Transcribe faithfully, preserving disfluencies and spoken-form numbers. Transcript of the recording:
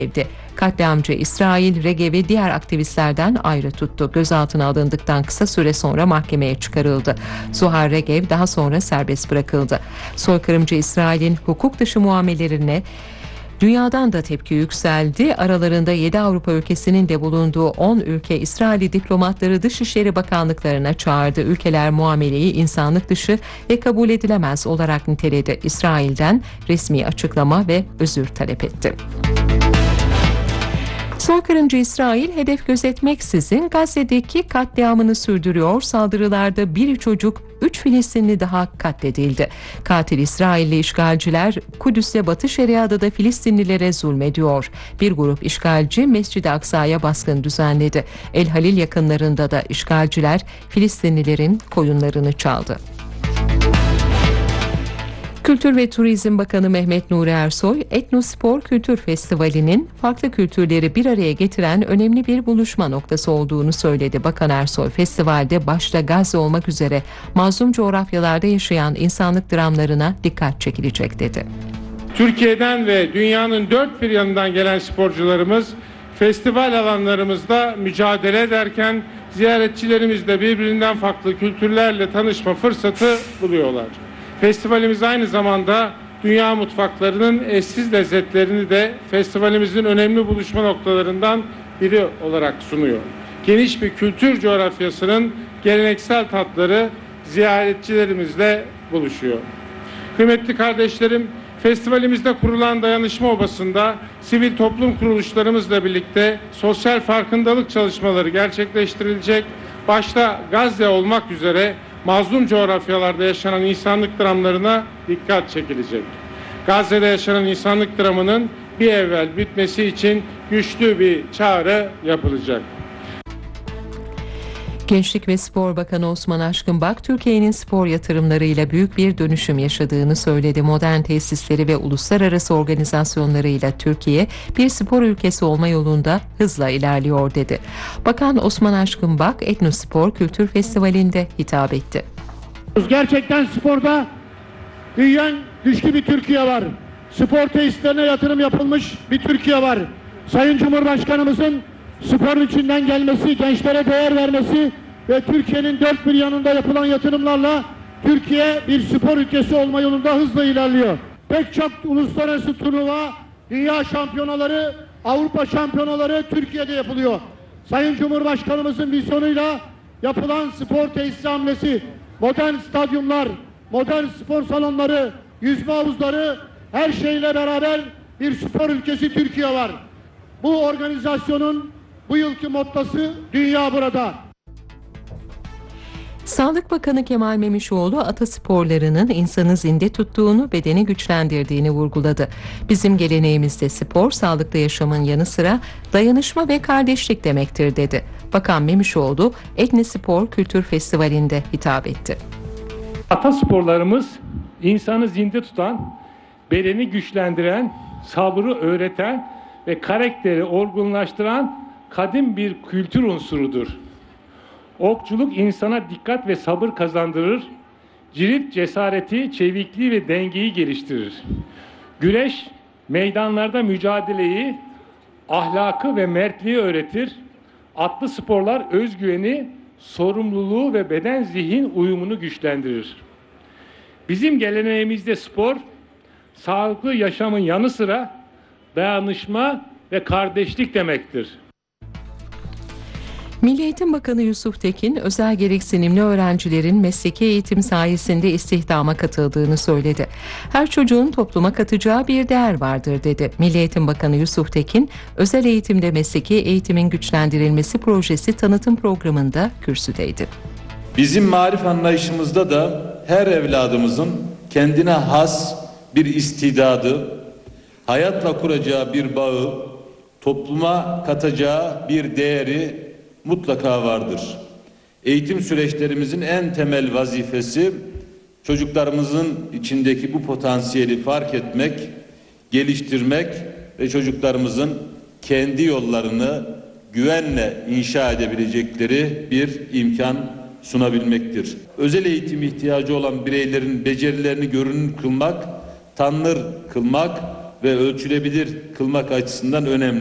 Katliamcı İsrail, Regev'i diğer aktivistlerden ayrı tuttu. Gözaltına alındıktan kısa süre sonra mahkemeye çıkarıldı. Zohar Regev daha sonra serbest bırakıldı. Soykırımcı İsrail'in hukuk dışı muamelelerine dünyadan da tepki yükseldi. Aralarında yedi Avrupa ülkesinin de bulunduğu on ülke İsrail'i diplomatları Dışişleri Bakanlıklarına çağırdı. Ülkeler muameleyi insanlık dışı ve kabul edilemez olarak niteledi. İsrail'den resmi açıklama ve özür talep etti. Soykırımcı İsrail hedef gözetmeksizin Gazze'deki katliamını sürdürüyor. Saldırılarda bir çocuk, üç Filistinli daha katledildi. Katil İsrailli işgalciler Kudüs'te Batı Şeria'da da Filistinlilere zulmediyor. Bir grup işgalci Mescid-i Aksa'ya baskın düzenledi. El Halil yakınlarında da işgalciler Filistinlilerin koyunlarını çaldı. Kültür ve Turizm Bakanı Mehmet Nuri Ersoy, Etnospor Kültür Festivali'nin farklı kültürleri bir araya getiren önemli bir buluşma noktası olduğunu söyledi. Bakan Ersoy, festivalde başta Gazze olmak üzere mazlum coğrafyalarda yaşayan insanlık dramlarına dikkat çekilecek dedi. Türkiye'den ve dünyanın dört bir yanından gelen sporcularımız festival alanlarımızda mücadele ederken ziyaretçilerimiz de birbirinden farklı kültürlerle tanışma fırsatı buluyorlar. Festivalimiz aynı zamanda dünya mutfaklarının eşsiz lezzetlerini de festivalimizin önemli buluşma noktalarından biri olarak sunuyor. Geniş bir kültür coğrafyasının geleneksel tatları ziyaretçilerimizle buluşuyor. Kıymetli kardeşlerim, festivalimizde kurulan Dayanışma Obası'nda sivil toplum kuruluşlarımızla birlikte sosyal farkındalık çalışmaları gerçekleştirilecek. Başta Gazze olmak üzere mazlum coğrafyalarda yaşanan insanlık dramlarına dikkat çekilecek. Gazze'de yaşanan insanlık dramının bir evvel bitmesi için güçlü bir çağrı yapılacak. Gençlik ve Spor Bakanı Osman Aşkınbak, Türkiye'nin spor yatırımlarıyla büyük bir dönüşüm yaşadığını söyledi. Modern tesisleri ve uluslararası organizasyonlarıyla Türkiye bir spor ülkesi olma yolunda hızla ilerliyor dedi. Bakan Osman Aşkınbak, Etnospor Kültür Festivali'nde hitap etti. Gerçekten sporda büyüyen güçlü bir Türkiye var. Spor tesislerine yatırım yapılmış bir Türkiye var. Sayın Cumhurbaşkanımızın sporun içinden gelmesi, gençlere değer vermesi ve Türkiye'nin dört bir yanında yapılan yatırımlarla Türkiye bir spor ülkesi olma yolunda hızla ilerliyor. Pek çok uluslararası turnuva, dünya şampiyonaları, Avrupa şampiyonaları Türkiye'de yapılıyor. Sayın Cumhurbaşkanımızın vizyonuyla yapılan spor tesisi hamlesi, modern stadyumlar, modern spor salonları, yüzme havuzları, her şeyle beraber bir spor ülkesi Türkiye var. Bu organizasyonun bu yılki mottosu Dünya Burada. Sağlık Bakanı Kemal Memişoğlu, atasporlarının insanı zinde tuttuğunu, bedeni güçlendirdiğini vurguladı. Bizim geleneğimizde spor, sağlıklı yaşamın yanı sıra dayanışma ve kardeşlik demektir dedi. Bakan Memişoğlu, Etnospor Kültür Festivali'nde hitap etti. Atasporlarımız insanı zinde tutan, bedeni güçlendiren, sabrı öğreten ve karakteri olgunlaştıran kadim bir kültür unsurudur. Okçuluk insana dikkat ve sabır kazandırır, cirit cesareti, çevikliği ve dengeyi geliştirir. Güreş, meydanlarda mücadeleyi, ahlakı ve mertliği öğretir. Atlı sporlar özgüveni, sorumluluğu ve beden-zihin uyumunu güçlendirir. Bizim geleneğimizde spor, sağlıklı yaşamın yanı sıra dayanışma ve kardeşlik demektir. Milli Eğitim Bakanı Yusuf Tekin, özel gereksinimli öğrencilerin mesleki eğitim sayesinde istihdama katıldığını söyledi. Her çocuğun topluma katacağı bir değer vardır dedi. Milli Eğitim Bakanı Yusuf Tekin, özel eğitimde mesleki eğitimin güçlendirilmesi projesi tanıtım programında kürsüdeydi. Bizim marif anlayışımızda da her evladımızın kendine has bir istidadı, hayatla kuracağı bir bağı, topluma katacağı bir değeri mutlaka vardır. Eğitim süreçlerimizin en temel vazifesi çocuklarımızın içindeki bu potansiyeli fark etmek, geliştirmek ve çocuklarımızın kendi yollarını güvenle inşa edebilecekleri bir imkan sunabilmektir. Özel eğitim ihtiyacı olan bireylerin becerilerini görünür kılmak, tanınır kılmak, ve ölçülebilir kılmak açısından önemli.